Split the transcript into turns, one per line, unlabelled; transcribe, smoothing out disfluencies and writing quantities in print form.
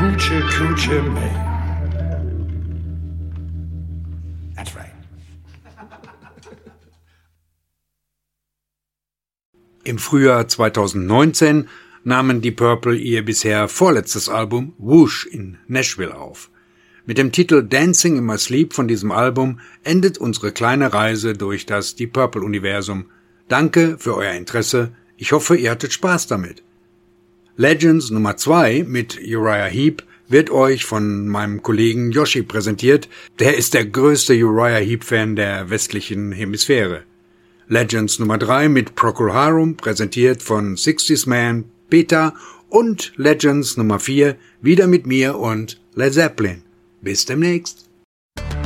Coochie Coochie Man. That's right.
Im Frühjahr 2019 nahmen die Purple ihr bisher vorletztes Album Whoosh in Nashville auf. Mit dem Titel Dancing in My Sleep von diesem Album endet unsere kleine Reise durch das Deep Purple-Universum. Danke für euer Interesse. Ich hoffe, ihr hattet Spaß damit. Legends Nummer 2 mit Uriah Heep wird euch von meinem Kollegen Yoshi präsentiert. Der ist der größte Uriah Heep-Fan der westlichen Hemisphäre. Legends Nummer 3 mit Procol Harum, präsentiert von 60's Man, Peter, und Legends Nummer 4 wieder mit mir und Led Zeppelin. Bis demnächst.